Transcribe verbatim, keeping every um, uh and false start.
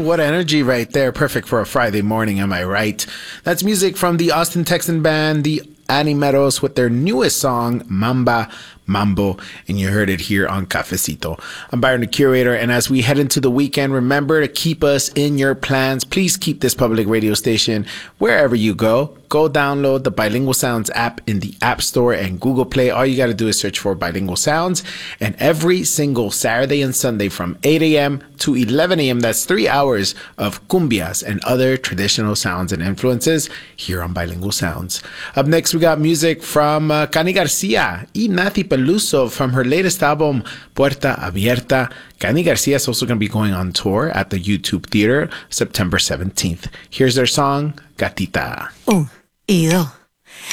what energy right there. Perfect for a Friday morning, am I right? That's music from the Austin, Texan band, the Animeros, with their newest song, Mamba Mambo, and you heard it here on Cafecito. I'm Byron, the curator, and as we head into the weekend, remember to keep us in your plans. Please keep this public radio station wherever you go. Go download the Bilingual Sounds app in the App Store and Google Play. All you got to do is search for Bilingual Sounds. And every single Saturday and Sunday from eight a.m. to eleven a.m., that's three hours of cumbias and other traditional sounds and influences here on Bilingual Sounds. Up next, we got music from uh, Cani Garcia y Nathy Peluso from her latest album, Puerta Abierta. Cani Garcia is also going to be going on tour at the YouTube Theater September seventeenth. Here's their song, Gatita. Un y dos.